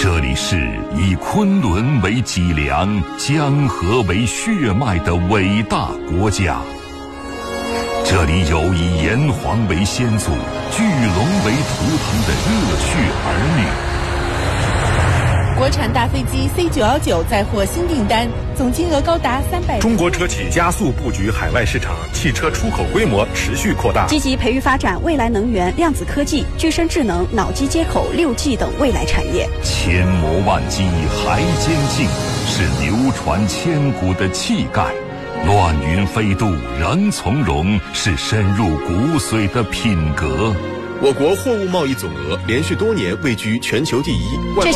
这里是以昆仑为脊梁、江河为血脉的伟大国家。这里有以炎黄为先祖、巨龙为图腾的热血儿女。 国产大飞机 C919 载获新订单，总金额高达300。 中国车企加速布局海外市场，汽车出口规模持续扩大， 积极培育发展未来能源、量子科技、具身智能、脑机接口、6G 等未来产业。 千磨万击还坚劲，是流传千古的气概；乱云飞渡仍从容，是深入骨髓的品格。 我国货物贸易总额连续多年位居全球第一。